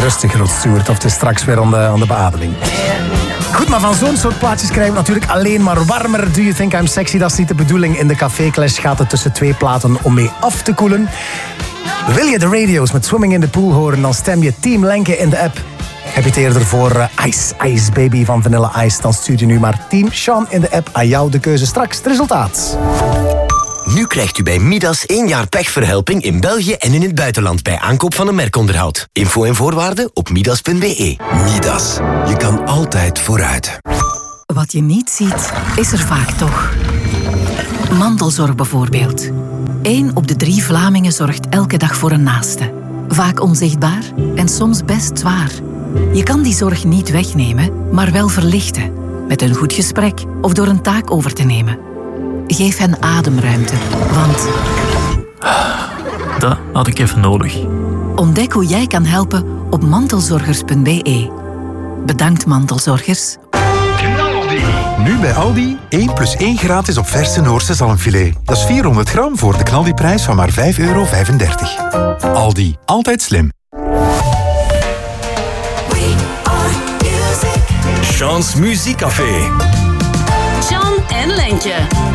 Rustig, Rod Stewart, of het is straks weer aan de beadeling. Goed, maar van zo'n soort plaatjes krijgen we natuurlijk alleen maar warmer. Do You Think I'm Sexy? Dat is niet de bedoeling. In de Café Clash gaat het tussen twee platen om mee af te koelen. Wil je de radio's met Swimming in the Pool horen, dan stem je Team Lenke in de app. Heb je het eerder voor Ice Ice Baby van Vanilla Ice, dan stuur je nu maar Team Sean in de app. Aan jou de keuze, straks het resultaat. Nu krijgt u bij Midas 1 jaar pechverhelping in België en in het buitenland bij aankoop van een merkonderhoud. Info en voorwaarden op midas.be. Midas. Je kan altijd vooruit. Wat je niet ziet, is er vaak toch. Mantelzorg bijvoorbeeld. 1 op de 3 Vlamingen zorgt elke dag voor een naaste. Vaak onzichtbaar en soms best zwaar. Je kan die zorg niet wegnemen, maar wel verlichten. Met een goed gesprek of door een taak over te nemen. Geef hen ademruimte, want... Dat had ik even nodig. Ontdek hoe jij kan helpen op mantelzorgers.be. Bedankt, mantelzorgers. Nu bij Aldi 1 plus 1 gratis op verse Noorse zalmfilet. Dat is 400 gram voor de knaldiprijs van maar €5,35. Aldi, altijd slim. Sean's Muziekcafé. Sean en Lentje.